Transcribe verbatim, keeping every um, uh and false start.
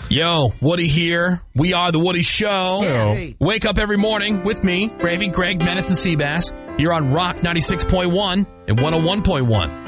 Yo, Woody here. We are the Woody Show. Hey. Wake up every morning with me, Gravy, Greg, Menace, and Seabass. You're on Rock ninety-six point one and one oh one point one.